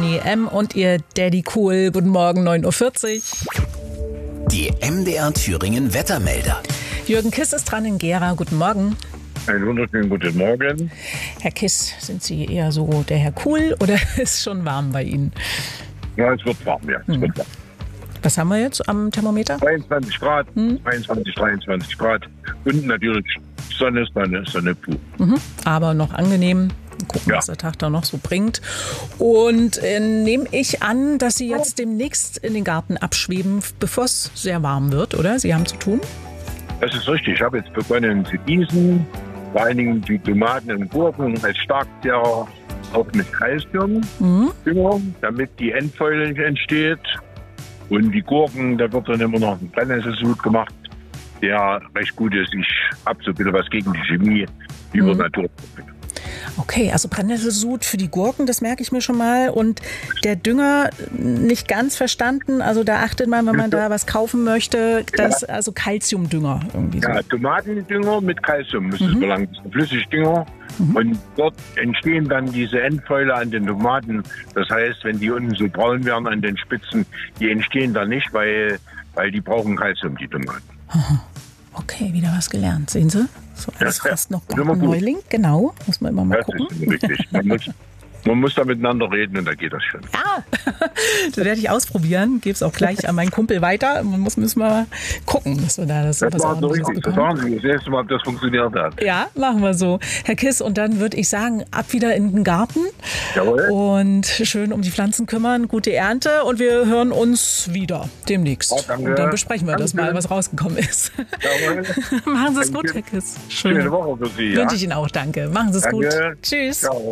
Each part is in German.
Stefanie M. und ihr Daddy Cool. Guten Morgen, 9.40 Uhr. Die MDR Thüringen Wettermelder. Jürgen Kiss ist dran in Gera. Guten Morgen. Einen wunderschönen guten Morgen. Herr Kiss, sind Sie eher so der Herr Cool oder ist schon warm bei Ihnen? Ja, es wird warm, ja. Es wird warm. Was haben wir jetzt am Thermometer? 23 Grad, 22, 23 Grad und natürlich Sonne pur. Aber noch angenehm. Gucken, was der Tag da noch so bringt. Und nehme ich an, dass Sie jetzt demnächst in den Garten abschweben, bevor es sehr warm wird, oder? Sie haben zu tun? Das ist richtig. Ich habe jetzt begonnen zu gießen. Vor allen Dingen die Tomaten und Gurken als Starkzehrer auch mit Calcium-Dünger, damit die Endfäule nicht entsteht. Und die Gurken, da wird dann immer noch ein Brennnesselsud gemacht, der recht gut ist. Ich habe so ein bisschen was gegen die Chemie über Natur. Okay, also Brennnesselsud für die Gurken, das merke ich mir schon mal. Und der Dünger, nicht ganz verstanden, also da achtet man, wenn man da was kaufen möchte, das also Calciumdünger irgendwie so. Ja, Tomatendünger mit Calcium müsste es verlangen. Das ist ein Flüssigdünger. Und dort entstehen dann diese Endfäule an den Tomaten. Das heißt, wenn die unten so braun werden an den Spitzen, die entstehen dann nicht, weil die brauchen Calcium, die Tomaten. Okay, wieder was gelernt. Sehen Sie? So alles fast noch Neuling. Genau, muss man immer mal gucken. Das ist richtig. Man muss da miteinander reden und da geht das schon. Ja, das werde ich ausprobieren. Gebe es auch gleich an meinen Kumpel weiter. Müssen wir mal gucken, dass wir da das war so richtig. Das waren Sie das erste Mal, ob das funktioniert hat. Ja, machen wir so. Herr Kiss, und dann würde ich sagen, ab wieder in den Garten. Jawohl. Und schön um die Pflanzen kümmern. Gute Ernte und wir hören uns wieder demnächst. Ja, danke. Und dann besprechen wir das mal, was rausgekommen ist. Jawohl. Machen Sie es gut, Herr Kiss. Schöne Woche für Sie. Wünsche ich Ihnen auch, danke. Machen Sie es gut. Tschüss. Ciao.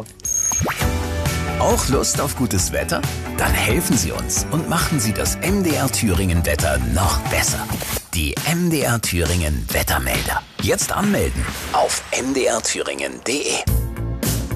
Auch Lust auf gutes Wetter? Dann helfen Sie uns und machen Sie das MDR Thüringen Wetter noch besser. Die MDR Thüringen Wettermelder. Jetzt anmelden auf mdrthüringen.de.